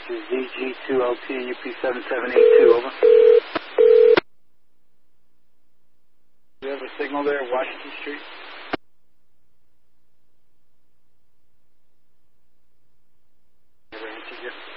is ZG2LT UP7782, over. Do you have a signal there at Washington Street? Never answered you.